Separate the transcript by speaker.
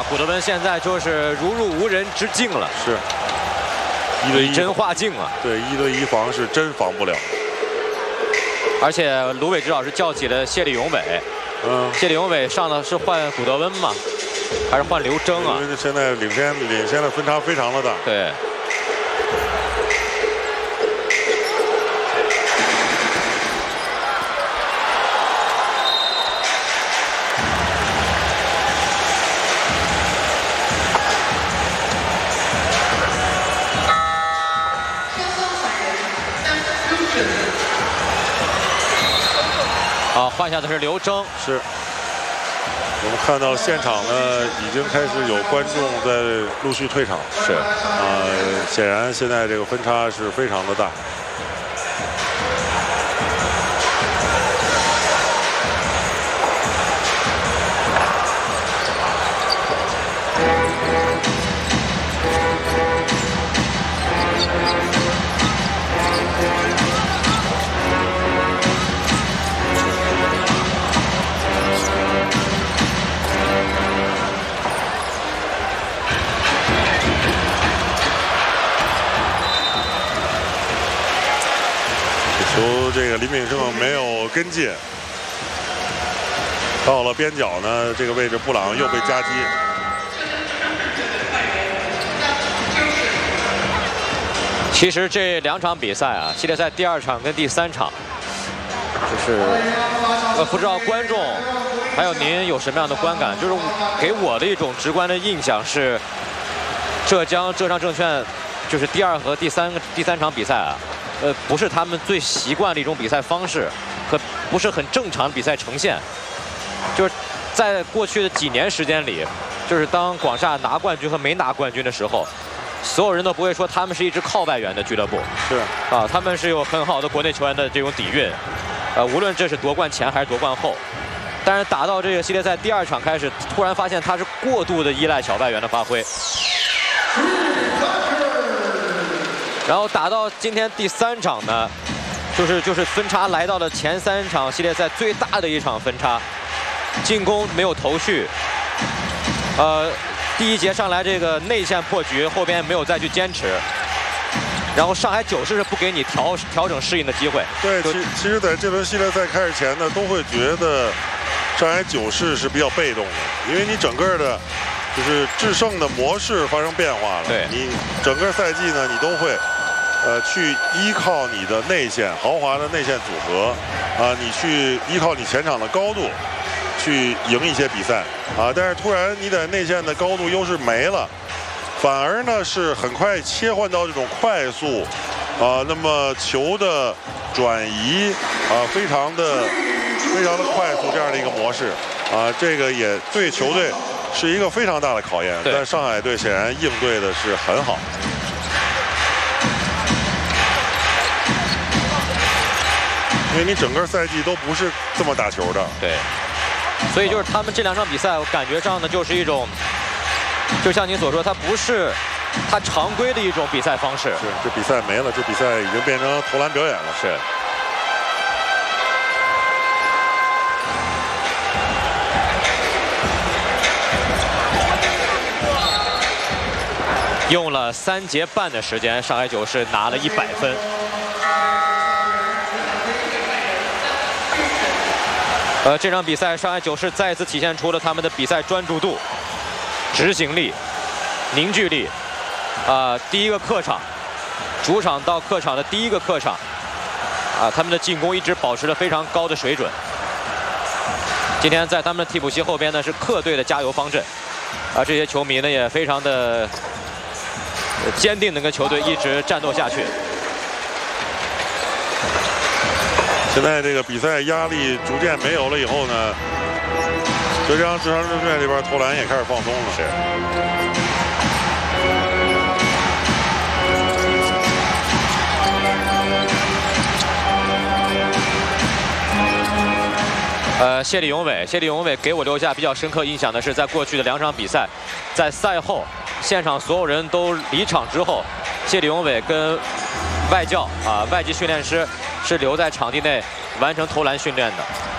Speaker 1: 古德温现在就是如入无人之境了，
Speaker 2: 是1对1
Speaker 1: 真化境啊！
Speaker 2: 对，1对1防是真防不了。
Speaker 1: 而且卢伟指导是叫起了谢立永伟，谢立永伟上的是换古德温吗？还是换刘铮啊？
Speaker 2: 因为现在领先的分差非常的大。
Speaker 1: 对。换下的是刘铮，
Speaker 2: 是。我们看到现场呢，已经开始有观众在陆续退场。
Speaker 1: 是。
Speaker 2: 显然现在这个分差是非常的大。这个林炳胜没有跟进，到了边角呢，这个位置布朗又被夹击。
Speaker 1: 其实这2场比赛啊，系列赛第2场跟第3场，就是不知道观众还有您有什么样的观感？就是给我的一种直观的印象是，浙江浙商证券就是第2和第3场比赛啊。不是他们最习惯的一种比赛方式，和不是很正常的比赛呈现。就是在过去的几年时间里，就是当广厦拿冠军和没拿冠军的时候，所有人都不会说他们是一支靠外援的俱乐部。
Speaker 2: 是
Speaker 1: 啊，他们是有很好的国内球员的这种底蕴。无论这是夺冠前还是夺冠后，但是打到这个系列赛第2场开始，突然发现他是过度的依赖小外援的发挥。然后打到今天第3场呢，就是分差来到了前3场系列赛最大的一场分差，进攻没有头绪，第1节上来这个内线破局，后边没有再去坚持，然后上海九世是不给你调整适应的机会。
Speaker 2: 对，其实在这轮系列赛开始前呢，都会觉得上海九世是比较被动的，因为你整个的。就是制胜的模式发生变化了，
Speaker 1: 对，
Speaker 2: 你整个赛季呢，你都会，去依靠你的内线豪华的内线组合，你去依靠你前场的高度，去赢一些比赛，但是突然你在内线的高度优势没了，反而呢是很快切换到这种快速，那么球的转移，非常的快速这样的一个模式，这个也对球队。是一个非常大的考验，但上海队显然应对的是很好。因为你整个赛季都不是这么打球的。
Speaker 1: 对。所以就是他们这2场比赛，我感觉上呢就是一种，就像您所说，它不是他常规的一种比赛方式。
Speaker 2: 是，这比赛没了，这比赛已经变成投篮表演了。
Speaker 1: 是。用了3节半的时间，上海九世拿了100分。这场比赛，上海九世再次体现出了他们的比赛专注度、执行力、凝聚力。第一个客场，主场到客场的第一个客场，他们的进攻一直保持着非常高的水准。今天在他们的替补席后边呢是客队的加油方阵，这些球迷呢也非常的坚定的跟球队一直战斗下去。
Speaker 2: 现在这个比赛压力逐渐没有了以后呢，浙江浙商证券这边投篮也开始放松了。
Speaker 1: 是。谢立永伟给我留下比较深刻印象的是，在过去的2场比赛，在赛后现场所有人都离场之后，谢立永伟跟外籍训练师是留在场地内完成投篮训练的。